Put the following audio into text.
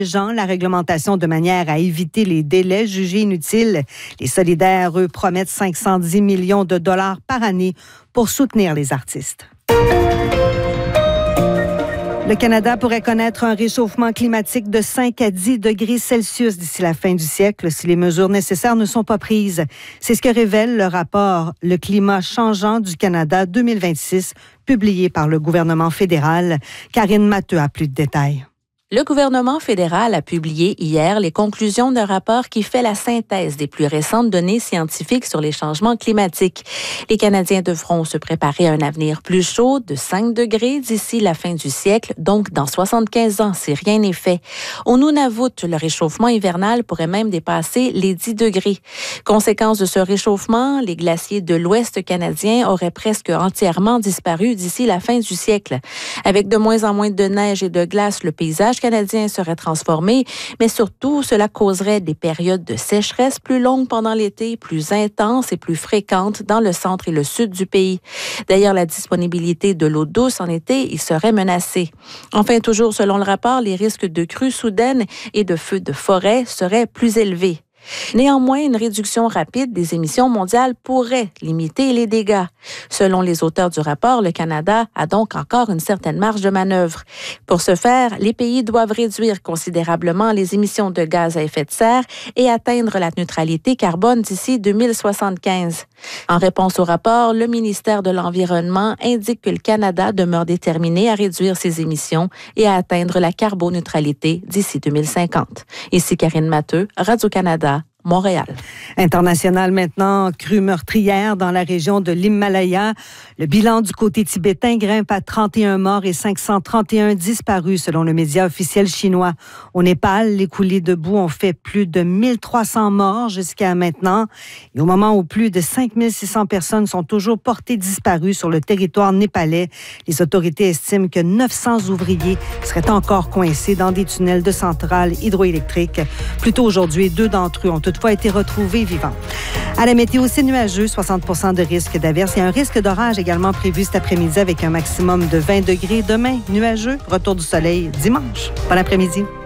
La réglementation de manière à éviter les délais jugés inutiles. Les solidaires, eux, promettent 510 millions de dollars par année pour soutenir les artistes. Le Canada pourrait connaître un réchauffement climatique de 5 à 10 degrés Celsius d'ici la fin du siècle si les mesures nécessaires ne sont pas prises. C'est ce que révèle le rapport « Le climat changeant du Canada 2026 » publié par le gouvernement fédéral. Karine Matteux a plus de détails. Le gouvernement fédéral a publié hier les conclusions d'un rapport qui fait la synthèse des plus récentes données scientifiques sur les changements climatiques. Les Canadiens devront se préparer à un avenir plus chaud de 5 degrés d'ici la fin du siècle, donc dans 75 ans, si rien n'est fait. Au Nunavut, le réchauffement hivernal pourrait même dépasser les 10 degrés. Conséquence de ce réchauffement, les glaciers de l'Ouest canadien auraient presque entièrement disparu d'ici la fin du siècle. Avec de moins en moins de neige et de glace, le paysage canadien serait transformé, mais surtout, cela causerait des périodes de sécheresse plus longues pendant l'été, plus intenses et plus fréquentes dans le centre et le sud du pays. D'ailleurs, la disponibilité de l'eau douce en été y serait menacée. Enfin, toujours selon le rapport, les risques de crues soudaines et de feux de forêt seraient plus élevés. Néanmoins, une réduction rapide des émissions mondiales pourrait limiter les dégâts. Selon les auteurs du rapport, le Canada a donc encore une certaine marge de manœuvre. Pour ce faire, les pays doivent réduire considérablement les émissions de gaz à effet de serre et atteindre la neutralité carbone d'ici 2075. En réponse au rapport, le ministère de l'Environnement indique que le Canada demeure déterminé à réduire ses émissions et à atteindre la carboneutralité d'ici 2050. Ici Karine Matteux, Radio-Canada, Montréal. International maintenant, crue meurtrière dans la région de l'Himalaya. Le bilan du côté tibétain grimpe à 31 morts et 531 disparus selon le média officiel chinois. Au Népal, les coulées de boue ont fait plus de 1300 morts jusqu'à maintenant. Et au moment où plus de 5600 personnes sont toujours portées disparues sur le territoire népalais, les autorités estiment que 900 ouvriers seraient encore coincés dans des tunnels de centrales hydroélectriques. Plus tôt aujourd'hui, 2 d'entre eux ont toutefois été retrouvés vivants. À la météo, c'est nuageux, 60% de risque d'averse et un risque d'orage également prévu cet après-midi avec un maximum de 20 degrés. Demain, nuageux, retour du soleil dimanche. Bon après-midi.